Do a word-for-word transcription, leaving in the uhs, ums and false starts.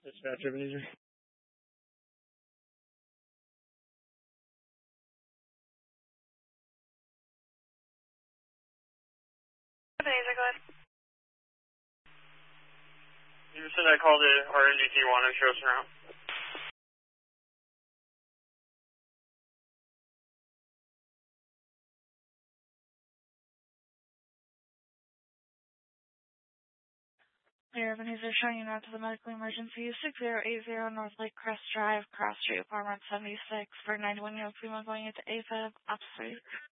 Dispatcher Ebenezer. Ebenezer, go ahead. You said I called it R N G T one and show us around. Clear, Ebenezer, showing you now to the medical emergency, six zero eight zero North Lake Crest Drive, Cross Street, apartment seventy-six, for ninety-one-year-old female going into A Fib, obstetric.